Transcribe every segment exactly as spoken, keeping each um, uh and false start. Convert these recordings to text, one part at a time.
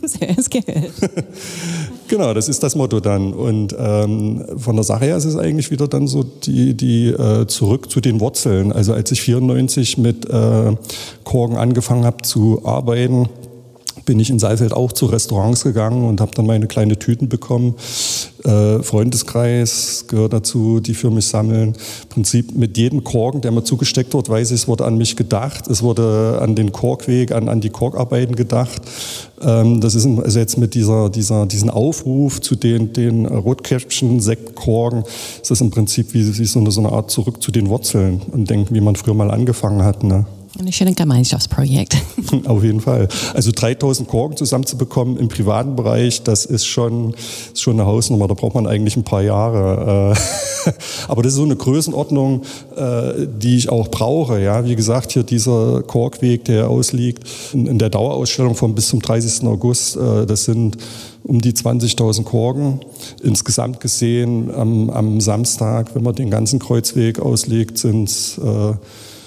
Zuerst gehört. Genau, das ist das Motto dann. Und ähm, von der Sache her ist es eigentlich wieder dann so die, die äh, zurück zu den Wurzeln. Also als ich vierundneunzig mit äh, Korken angefangen habe zu arbeiten, bin ich in Saalfeld auch zu Restaurants gegangen und habe dann meine kleine Tüten bekommen. Äh, Freundeskreis gehört dazu, die für mich sammeln. Im Prinzip mit jedem Korken, der mir zugesteckt wird, weiß ich, es wurde an mich gedacht. Es wurde an den Korkweg, an, an die Korkarbeiten gedacht. Ähm, das ist also jetzt mit dieser, dieser, diesen Aufruf zu den, den Rotkäppchen, Sektkorken, ist das im Prinzip wie, wie so, eine, so eine Art zurück zu den Wurzeln und denken, wie man früher mal angefangen hat. Ne? Ein schönes Gemeinschaftsprojekt. Auf jeden Fall. Also dreitausend Korken zusammenzubekommen im privaten Bereich, das ist schon, ist schon eine Hausnummer. Da braucht man eigentlich ein paar Jahre. Aber das ist so eine Größenordnung, die ich auch brauche. Ja, wie gesagt, hier dieser Korkweg, der ausliegt in der Dauerausstellung von bis zum dreißigsten August, das sind um die zwanzigtausend Korken. Insgesamt gesehen am, am Samstag, wenn man den ganzen Kreuzweg auslegt, sind es äh,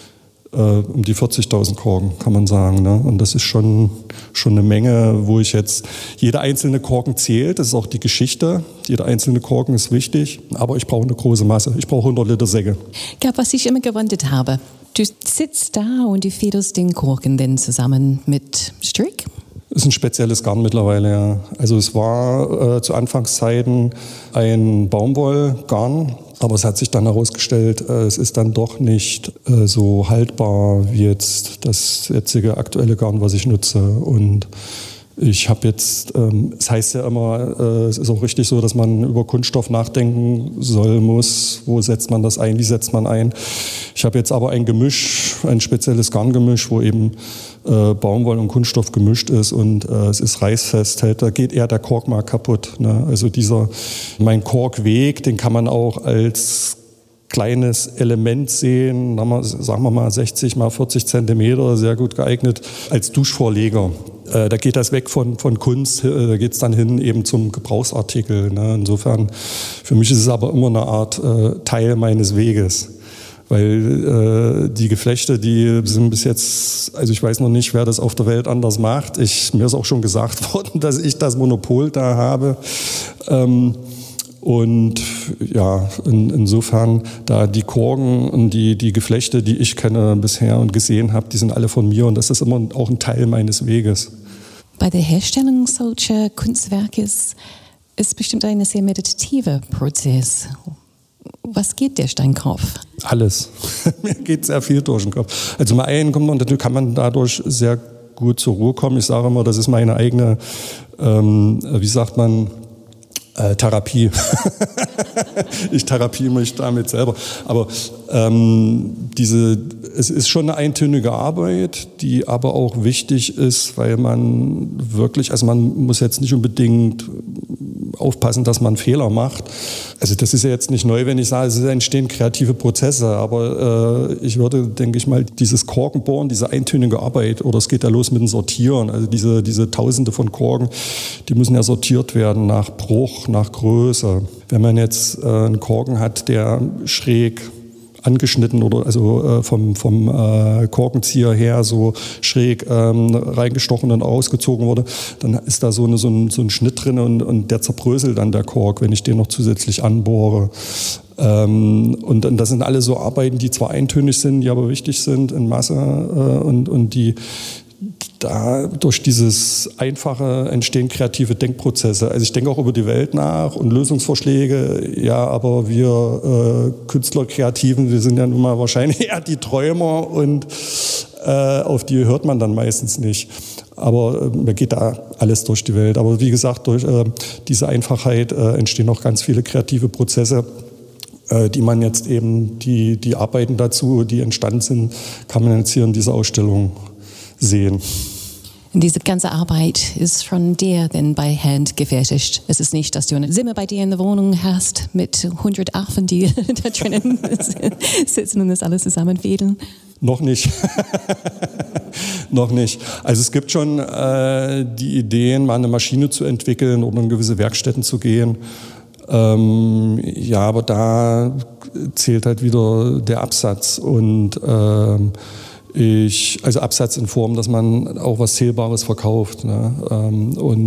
um die vierzigtausend Korken, kann man sagen. Ne? Und das ist schon, schon eine Menge, wo ich jetzt, jeder einzelne Korken zählt, das ist auch die Geschichte. Jeder einzelne Korken ist wichtig, aber ich brauche eine große Masse. Ich brauche hundert Liter Säcke. Ja, was ich immer gewundert habe, du sitzt da und du federst den Korken dann zusammen mit Strick? Das ist ein spezielles Garn mittlerweile, ja. Also es war äh, zu Anfangszeiten ein Baumwollgarn, aber es hat sich dann herausgestellt, äh, es ist dann doch nicht äh, so haltbar wie jetzt das jetzige aktuelle Garn, was ich nutze. Und ich habe jetzt, ähm, es heißt ja immer, äh, es ist auch richtig so, dass man über Kunststoff nachdenken soll, muss. Wo setzt man das ein, wie setzt man ein? Ich habe jetzt aber ein Gemisch, ein spezielles Garngemisch, wo eben äh, Baumwolle und Kunststoff gemischt ist und äh, es ist reißfest, hält, da geht eher der Kork mal kaputt. Ne? Also dieser, mein Korkweg, den kann man auch als kleines Element sehen, sagen wir mal sechzig mal vierzig Zentimeter, sehr gut geeignet als Duschvorleger. Da geht das weg von, von Kunst, da geht es dann hin eben zum Gebrauchsartikel. Ne? Insofern, für mich ist es aber immer eine Art äh, Teil meines Weges. Weil äh, die Geflechte, die sind bis jetzt, also ich weiß noch nicht, wer das auf der Welt anders macht. Ich, mir ist auch schon gesagt worden, dass ich das Monopol da habe. Ähm, Und ja, in, insofern, da die Korken und die, die Geflechte, die ich kenne bisher und gesehen habe, die sind alle von mir und das ist immer auch ein Teil meines Weges. Bei der Herstellung solcher Kunstwerke ist es bestimmt ein sehr meditativer Prozess. Was geht der Steinkopf? Alles. Mir geht sehr viel durch den Kopf. Also zum einen kommt man, natürlich kann man dadurch sehr gut zur Ruhe kommen. Ich sage immer, das ist meine eigene, ähm, wie sagt man, Äh, Therapie. Ich therapiere mich damit selber. Aber ähm, diese, es ist schon eine eintönige Arbeit, die aber auch wichtig ist, weil man wirklich, also man muss jetzt nicht unbedingt aufpassen, dass man Fehler macht. Also das ist ja jetzt nicht neu, wenn ich sage, es entstehen kreative Prozesse, aber äh, ich würde, denke ich mal, dieses Korkenbohren, diese eintönige Arbeit, oder es geht ja los mit dem Sortieren, also diese, diese Tausende von Korken, die müssen ja sortiert werden nach Bruch, nach Größe. Wenn man jetzt äh, einen Korken hat, der schräg angeschnitten oder also äh, vom, vom äh, Korkenzieher her so schräg ähm, reingestochen und ausgezogen wurde, dann ist da so, eine, so, ein, so ein Schnitt drin und, und der zerbröselt dann der Kork, wenn ich den noch zusätzlich anbohre. Ähm, und, und das sind alle so Arbeiten, die zwar eintönig sind, die aber wichtig sind in Masse äh, und, und die da durch dieses Einfache entstehen kreative Denkprozesse. Also ich denke auch über die Welt nach und Lösungsvorschläge. Ja, aber wir äh, Künstler, Kreativen, wir sind ja nun mal wahrscheinlich eher die Träumer und äh, auf die hört man dann meistens nicht. Aber äh, mir geht da alles durch die Welt. Aber wie gesagt, durch äh, diese Einfachheit äh, entstehen auch ganz viele kreative Prozesse, äh, die man jetzt eben, die, die Arbeiten dazu, die entstanden sind, kann man jetzt hier in dieser Ausstellung sehen. Diese ganze Arbeit ist von dir denn bei Hand gefertigt. Es ist nicht, dass du eine Zimmer bei dir in der Wohnung hast mit hundert Affen, die da drinnen sitzen und das alles zusammenfädeln. Noch nicht. Noch nicht. Also es gibt schon äh, die Ideen, mal eine Maschine zu entwickeln oder in gewisse Werkstätten zu gehen. Ähm, ja, aber da zählt halt wieder der Absatz und ähm, Ich, also Absatz in Form, dass man auch was Zählbares verkauft. Ne? Und